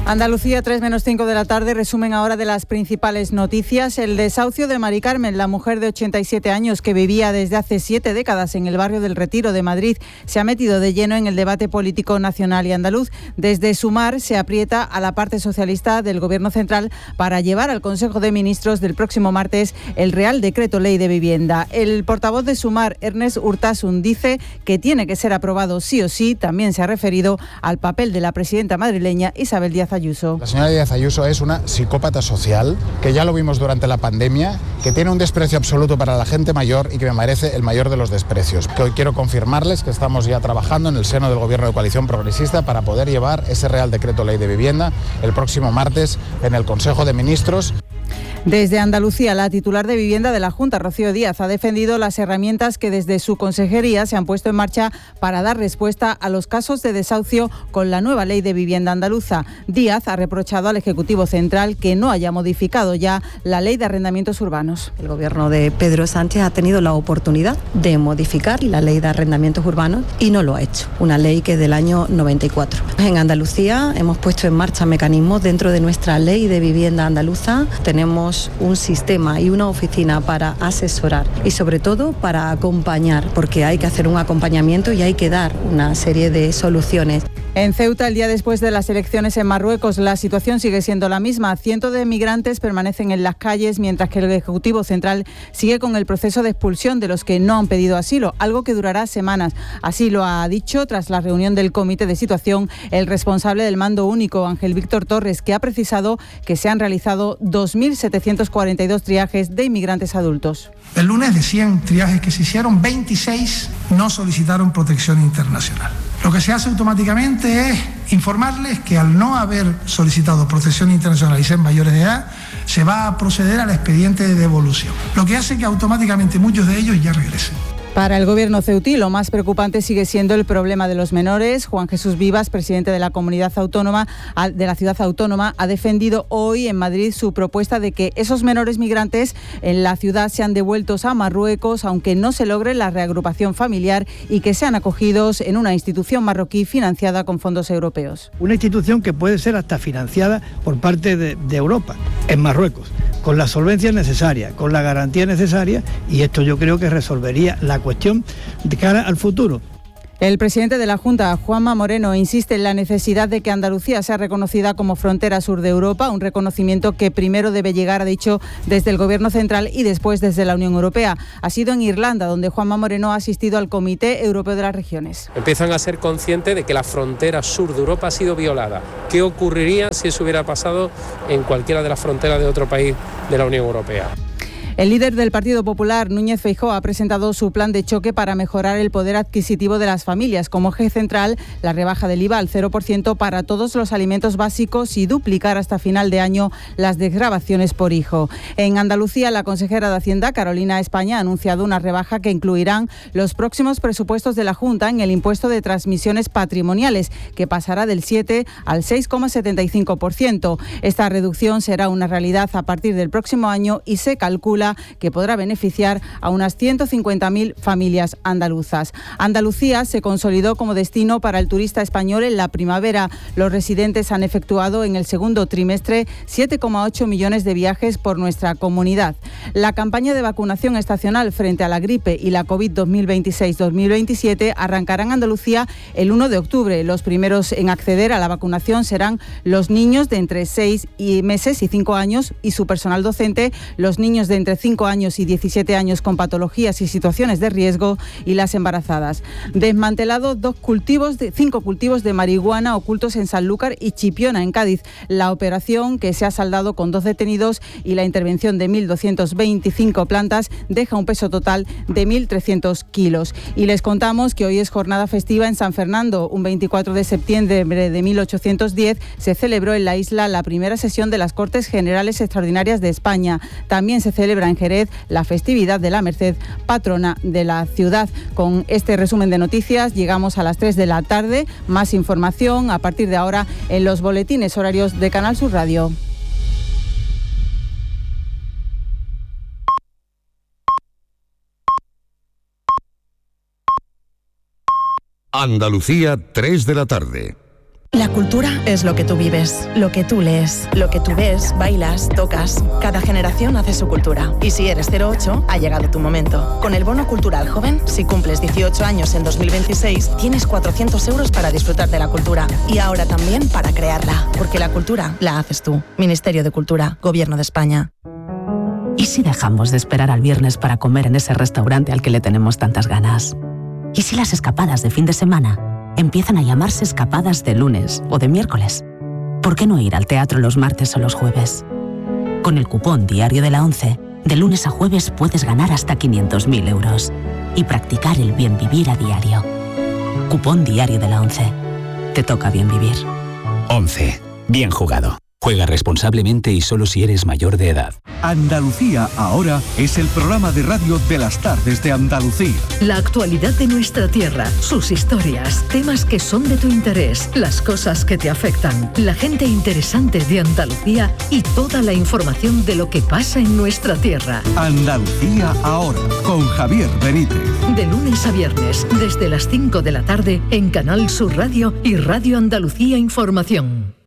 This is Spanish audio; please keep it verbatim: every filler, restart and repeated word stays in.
Andalucía, tres menos cinco de la tarde, resumen ahora de las principales noticias. El desahucio de Mari Carmen, la mujer de ochenta y siete años que vivía desde hace siete décadas en el barrio del Retiro de Madrid, se ha metido de lleno en el debate político nacional y andaluz. Desde Sumar se aprieta a la parte socialista del Gobierno central para llevar al Consejo de Ministros del próximo martes el Real Decreto Ley de Vivienda. El portavoz de Sumar, Ernest Urtasun, dice que tiene que ser aprobado sí o sí. También se ha referido al papel de la presidenta madrileña Isabel Díaz Ayuso. La señora Díaz Ayuso es una psicópata social, que ya lo vimos durante la pandemia, que tiene un desprecio absoluto para la gente mayor y que me merece el mayor de los desprecios. Que hoy quiero confirmarles que estamos ya trabajando en el seno del Gobierno de Coalición Progresista para poder llevar ese Real Decreto Ley de Vivienda el próximo martes en el Consejo de Ministros. Desde Andalucía, la titular de Vivienda de la Junta, Rocío Díaz, ha defendido las herramientas que desde su consejería se han puesto en marcha para dar respuesta a los casos de desahucio con la nueva Ley de Vivienda andaluza. Díaz ha reprochado al Ejecutivo Central que no haya modificado ya la Ley de Arrendamientos Urbanos. El Gobierno de Pedro Sánchez ha tenido la oportunidad de modificar la Ley de Arrendamientos Urbanos y no lo ha hecho. Una ley que es del año noventa y cuatro. En Andalucía hemos puesto en marcha mecanismos dentro de nuestra Ley de Vivienda andaluza. Tenemos un sistema y una oficina para asesorar y sobre todo para acompañar, porque hay que hacer un acompañamiento y hay que dar una serie de soluciones. En Ceuta, el día después de las elecciones en Marruecos, la situación sigue siendo la misma. Cientos de migrantes permanecen en las calles, mientras que el Ejecutivo Central sigue con el proceso de expulsión de los que no han pedido asilo, algo que durará semanas. Así lo ha dicho, tras la reunión del Comité de Situación, el responsable del Mando Único, Ángel Víctor Torres, que ha precisado que se han realizado dos mil setecientos cuarenta y dos triajes de inmigrantes adultos. El lunes, de cien triajes que se hicieron, veintiséis no solicitaron protección internacional. Lo que se hace automáticamente es informarles que al no haber solicitado protección internacional y ser mayores de edad, se va a proceder al expediente de devolución, lo que hace que automáticamente muchos de ellos ya regresen. Para el Gobierno ceutí, lo más preocupante sigue siendo el problema de los menores. Juan Jesús Vivas, presidente de la comunidad autónoma, de la ciudad autónoma, ha defendido hoy en Madrid su propuesta de que esos menores migrantes en la ciudad sean devueltos a Marruecos, aunque no se logre la reagrupación familiar, y que sean acogidos en una institución marroquí financiada con fondos europeos. Una institución que puede ser hasta financiada por parte de, de Europa, en Marruecos, con la solvencia necesaria, con la garantía necesaria, y esto yo creo que resolvería la cuestión de cara al futuro. El presidente de la Junta, Juanma Moreno, insiste en la necesidad de que Andalucía sea reconocida como frontera sur de Europa, un reconocimiento que primero debe llegar, ha dicho, desde el Gobierno central y después desde la Unión Europea. Ha sido en Irlanda donde Juanma Moreno ha asistido al Comité Europeo de las Regiones. Empiezan a ser conscientes de que la frontera sur de Europa ha sido violada. ¿Qué ocurriría si eso hubiera pasado en cualquiera de las fronteras de otro país de la Unión Europea? El líder del Partido Popular, Núñez Feijóo, ha presentado su plan de choque para mejorar el poder adquisitivo de las familias. Como eje central, la rebaja del I V A al cero por ciento para todos los alimentos básicos y duplicar hasta final de año las desgravaciones por hijo. En Andalucía, la consejera de Hacienda, Carolina España, ha anunciado una rebaja que incluirán los próximos presupuestos de la Junta en el impuesto de transmisiones patrimoniales, que pasará del siete al seis coma setenta y cinco por ciento. Esta reducción será una realidad a partir del próximo año y se calcula que podrá beneficiar a unas ciento cincuenta mil familias andaluzas. Andalucía se consolidó como destino para el turista español en la primavera. Los residentes han efectuado en el segundo trimestre siete coma ocho millones de viajes por nuestra comunidad. La campaña de vacunación estacional frente a la gripe y la COVID dos mil veintiséis dos mil veintisiete arrancará en Andalucía el uno de octubre. Los primeros en acceder a la vacunación serán los niños de entre seis meses y cinco años y su personal docente, los niños de entre cinco años y diecisiete años con patologías y situaciones de riesgo y las embarazadas. Desmantelado dos cultivos de, cinco cultivos de marihuana ocultos en Sanlúcar y Chipiona, en Cádiz. La operación, que se ha saldado con dos detenidos y la intervención de mil doscientas veinticinco plantas, deja un peso total de mil trescientos kilos. Y les contamos que hoy es jornada festiva en San Fernando. Un veinticuatro de septiembre de mil ochocientos diez se celebró en la isla la primera sesión de las Cortes Generales Extraordinarias de España. También se celebra en Jerez la festividad de la Merced, patrona de la ciudad. Con este resumen de noticias llegamos a las tres de la tarde. Más información a partir de ahora en los boletines horarios de Canal Sur Radio. Andalucía, tres de la tarde. La cultura es lo que tú vives, lo que tú lees, lo que tú ves, bailas, tocas. Cada generación hace su cultura. Y si eres cero ocho, ha llegado tu momento. Con el Bono Cultural Joven, si cumples dieciocho años en dos mil veintiséis, tienes cuatrocientos euros para disfrutar de la cultura. Y ahora también para crearla. Porque la cultura la haces tú. Ministerio de Cultura, Gobierno de España. ¿Y si dejamos de esperar al viernes para comer en ese restaurante al que le tenemos tantas ganas? ¿Y si las escapadas de fin de semana empiezan a llamarse escapadas de lunes o de miércoles? ¿Por qué no ir al teatro los martes o los jueves? Con el cupón Diario de la ONCE, de lunes a jueves puedes ganar hasta quinientos mil euros y practicar el bien vivir a diario. Cupón Diario de la ONCE. Te toca bien vivir. ONCE. Bien jugado. Juega responsablemente y solo si eres mayor de edad. Andalucía Ahora es el programa de radio de las tardes de Andalucía. La actualidad de nuestra tierra, sus historias, temas que son de tu interés, las cosas que te afectan, la gente interesante de Andalucía y toda la información de lo que pasa en nuestra tierra. Andalucía Ahora, con Javier Benítez. De lunes a viernes, desde las cinco de la tarde, en Canal Sur Radio y Radio Andalucía Información.